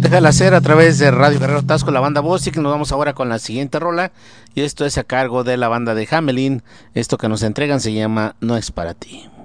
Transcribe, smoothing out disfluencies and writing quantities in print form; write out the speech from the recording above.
Déjala hacer a través de Radio Guerrero Tasco, la banda Bosic. Nos vamos ahora con la siguiente rola. Y esto es a cargo de la banda de Hamelin. Esto que nos entregan se llama No es para ti.